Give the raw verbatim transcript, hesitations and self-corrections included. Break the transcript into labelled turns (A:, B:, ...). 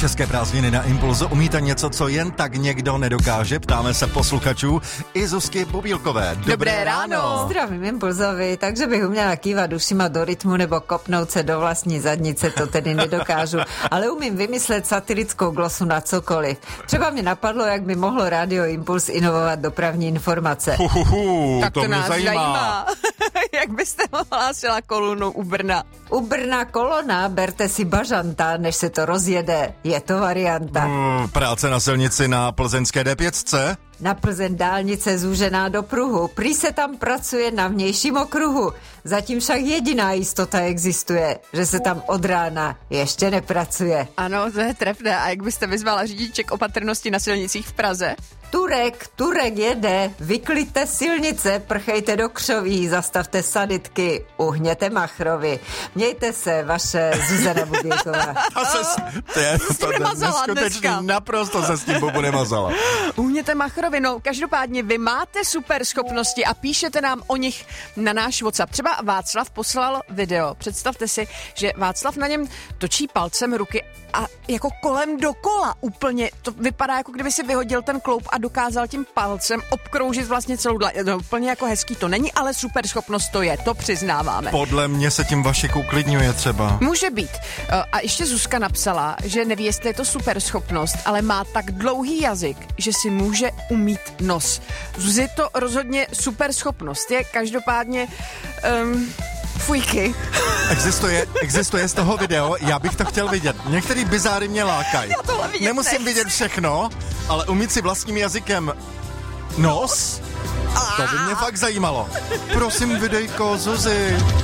A: České prázdniny na Impulzu. Umíte něco, co jen tak někdo nedokáže? Ptáme se posluchačů i Zuzky Bubílkové. Dobré,
B: Dobré ráno.
C: Zdravím Impulzovi, takže bych uměla kývat ušima do rytmu nebo kopnout se do vlastní zadnice, to tedy nedokážu. Ale umím vymyslet satirickou glosu na cokoliv. Třeba mě napadlo, jak by mohlo Rádio Impuls inovovat dopravní informace.
A: Uhuhu,
B: Tak to,
A: to mě
B: nás
A: zajímá.
B: zajímá. Jak byste ohlásila kolonu u Brna?
C: U Brna kolona, berte si bažanta, než se to rozjede. Je to varianta.
A: Mm, práce na silnici na plzeňské D pět.
C: Na Plzeň dálnice zúžená do pruhu. Prý se tam pracuje na vnějším okruhu. Zatím však jediná jistota existuje, že se tam od rána ještě nepracuje.
B: Ano, to je trefné. A jak byste vyzvala řidiče k opatrnosti na silnicích v Praze?
C: Turek, Turek jede, vykliďte silnice, prchejte do křoví, zastavte sanitky, uhněte machrovi. Mějte se, vaše Zuzana Bubílková.
A: To se, to je to
B: nemazala
A: neskutečný,
B: dneska.
A: naprosto se s tím Bubu nemazala.
B: Uhněte machrovi, no každopádně vy máte super schopnosti a píšete nám o nich na náš WhatsApp. Třeba Václav poslal video. Představte si, že Václav na něm točí palcem ruky a jako kolem dokola úplně. To vypadá, jako kdyby si vyhodil ten kloup a dokázal tím palcem obkroužit vlastně celou dlaň. No, úplně jako hezký to není, ale super schopnost to je, to přiznáváme.
A: Podle mě se tím Vašek uklidňuje třeba.
B: Může být. A ještě Zuzka napsala, že neví, jestli je to super schopnost, ale má tak dlouhý jazyk, že si může umýt nos. Zuzi, to rozhodně super schopnost je, každopádně um, fujky.
A: Existuje, existuje z toho video, já bych to chtěl vidět. Některý bizáry mě lákají.
B: Já tohle vidět
A: Nemusím
B: nechci.
A: vidět všechno, ale umít si vlastním jazykem nos, to by mě fakt zajímalo. Prosím, videjko, Zuzi.